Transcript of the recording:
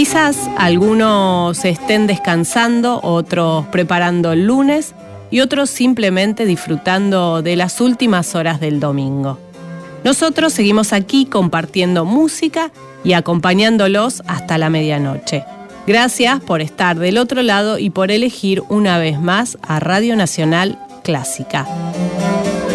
Quizás algunos estén descansando, otros preparando el lunes y otros simplemente disfrutando de las últimas horas del domingo. Nosotros seguimos aquí compartiendo música y acompañándolos hasta la medianoche. Gracias por estar del otro lado y por elegir una vez más a Radio Nacional Clásica.